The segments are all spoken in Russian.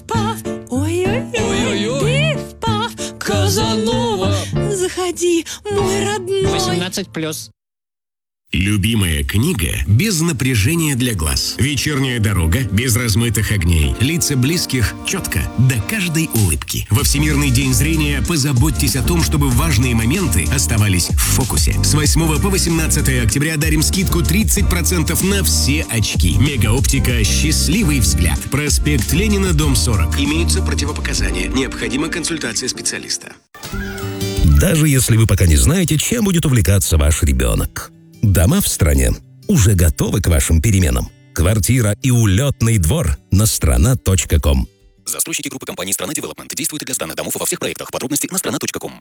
Пиф-паф, ой-ой-ой, пиф-паф, Казанова. Заходи, мой родной. 18+. Любимая книга без напряжения для глаз. Вечерняя дорога без размытых огней. Лица близких четко, до каждой улыбки. Во Всемирный день зрения позаботьтесь о том, чтобы важные моменты оставались в фокусе. С 8 по 18 октября дарим скидку 30% на все очки. Мегаоптика «Счастливый взгляд». Проспект Ленина, дом 40. Имеются противопоказания. Необходима консультация специалиста. Даже если вы пока не знаете, чем будет увлекаться ваш ребенок. Дома в стране уже готовы к вашим переменам. Квартира и улетный двор на strana.com. Застройщики группы компании «Страна Девелопмент». Действует для сдана домов во всех проектах. Подробности на strana.com.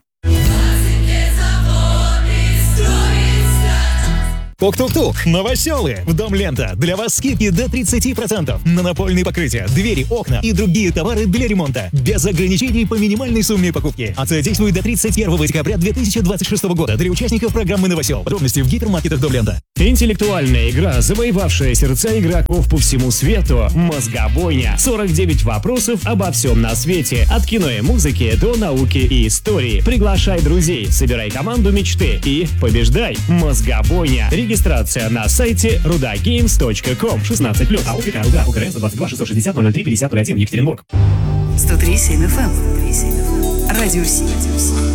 Тук-тук-тук, новоселы! В Дом Лента. Для вас скидки до 30% на напольные покрытия, двери, окна и другие товары для ремонта. Без ограничений по минимальной сумме покупки. Акция действует до 31 декабря 2026 года для участников программы «Новосел». Подробности в гипермаркетах Дом Лента. Интеллектуальная игра, завоевавшая сердца игроков по всему свету. Мозгобойня. 49 вопросов обо всем на свете. От кино и музыки до науки и истории. Приглашай друзей, собирай команду мечты и побеждай. Мозгобойня. Регистрация на сайте rudagames.com. 16+. АОК «Руда», УКРС 22 660 03 50 1, Екатеринбург. 103.7 FM. Радио Си.